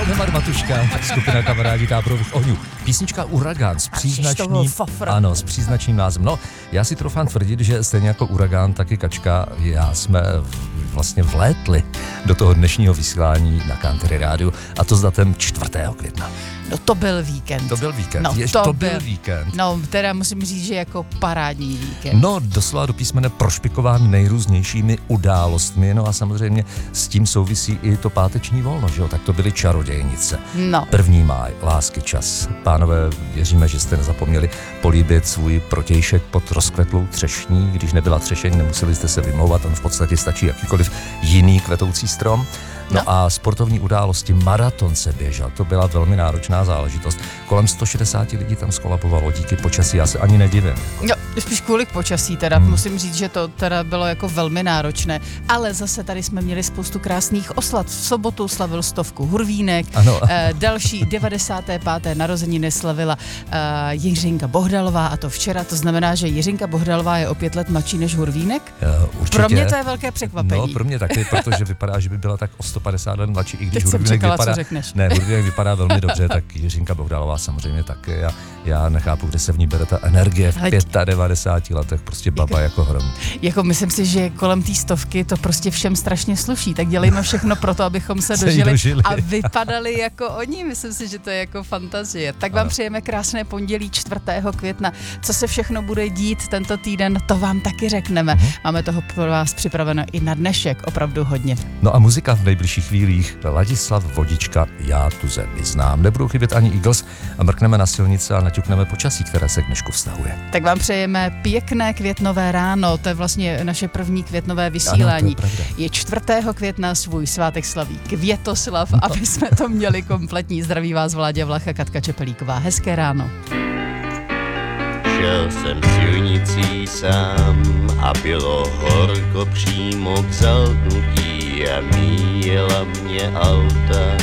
Nemar Matuška, skupina Kamarádi Táborových ohňů. Písnička Uragán s příznačným názvem. No, já si troufám tvrdit, že stejně jako Uragán, tak i Kačka, já jsme vlastně vlétli do toho dnešního vysílání na Country Rádiu, a to s datem 4. května. No to byl víkend. To byl víkend. No, to byl víkend. No, teda musím říct, že jako parádní víkend. No, doslova do písmene prošpikován nejrůznějšími událostmi, no a samozřejmě s tím souvisí i to páteční volno, že jo? Tak to byly čarodějnice. No. 1. máj, lásky čas. Pánové, věříme, že jste nezapomněli políbit svůj protějšek pod rozkvetlou třešní. Když nebyla třešeň, nemuseli jste se vymlouvat, tam v podstatě stačí jakýkoliv jiný kvetoucí strom. No a sportovní události, maraton se běžel, to byla velmi náročná záležitost. Kolem 160 lidí tam skolabovalo díky počasí, já se ani nedivím. No, spíš kvůli počasí teda, musím říct, že to teda bylo jako velmi náročné, ale zase tady jsme měli spoustu krásných oslav. V sobotu slavil 100 Hurvínek, ano. Další 95. narozeniny slavila Jiřinka Bohdalová, a to včera, to znamená, že Jiřinka Bohdalová je o 5 let mladší než Hurvínek? Určitě. Pro mě to je velké překvapení. No, pro mě taky, protože vypadá, že by byla tak o 150 let mladší, i když Hurvínek vypadá, co řekneš. Ne, Hurvínek vypadá velmi dobře, tak Jiřinka Bohdalová samozřejmě taky. Já nechápu, kde se v ní bere ta energie v 95 letech, prostě baba jako hrom. Jako myslím si, že kolem té 100 to prostě všem strašně sluší, tak dělejme všechno pro to, abychom se dožili a vypadali jako oni. Myslím si, že to je jako fantazie. Tak vám přejeme krásné pondělí 4. května. Co se všechno bude dít tento týden, to vám taky řekneme. Máme toho pro vás připraveno i na dnešek opravdu hodně. No a muzika v nejbližších chvílích. Ladislav Vodička, Já tu zemi znám. Nebudou chybět ani Eagles a mrkneme na silnice a naťukneme počasí, které se k dnešku vztahuje. Tak vám přejeme pěkné květnové ráno. To je vlastně naše první květnové vysílání. Ano, je 4. května, svůj svátek slaví Květoslav, aby jsme to měli kompletní. Zdraví vás Vláďa Vlach a Katka Čepelíková. Hezké ráno. Šel jsem silnicí sám a bylo horko přímo k zaltnutí a míjela mě auta.